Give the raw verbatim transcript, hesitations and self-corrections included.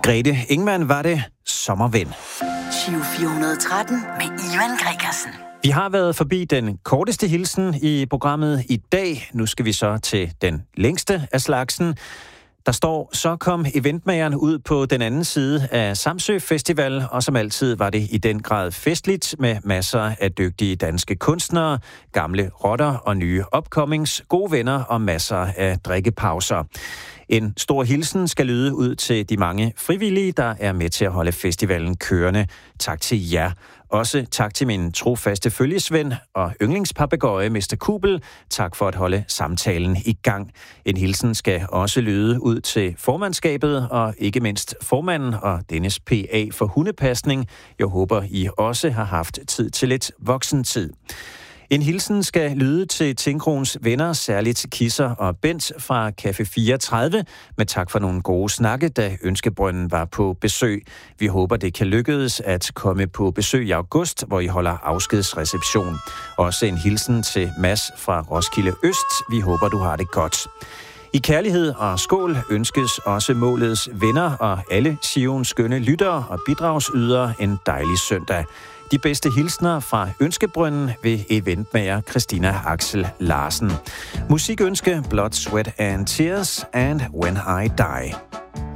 Grethe Ingmann var det, Sommervind. Giro fire hundrede og tretten med Ivan Gregersen. Vi har været forbi den korteste hilsen i programmet i dag. Nu skal vi så til den længste af slagsen. Der står, så kom eventmageren ud på den anden side af Samsø Festival, og som altid var det i den grad festligt med masser af dygtige danske kunstnere, gamle rotter og nye upcomings, gode venner og masser af drikkepauser. En stor hilsen skal lyde ud til de mange frivillige, der er med til at holde festivalen kørende. Tak til jer. Også tak til min trofaste følgesven og yndlingspapegøje, mister Kubel. Tak for at holde samtalen i gang. En hilsen skal også lyde ud til formandskabet og ikke mindst formanden og dennes P A for hundepasning. Jeg håber, I også har haft tid til lidt voksentid. En hilsen skal lyde til Tinkroens venner, særligt Kisser og Bent fra Café fireogtredive, med tak for nogle gode snakke, da Ønskebrønden var på besøg. Vi håber, det kan lykkedes at komme på besøg i august, hvor I holder afskedsreception. Også en hilsen til Mads fra Roskilde Øst. Vi håber, du har det godt. I kærlighed og skål ønskes også målets venner og alle Sions skønne lyttere og bidragsydere en dejlig søndag. De bedste hilsner fra Ønskebrønden ved eventmager Christina Axel Larsen. Musikønske Blood, Sweat and Tears and When I Die.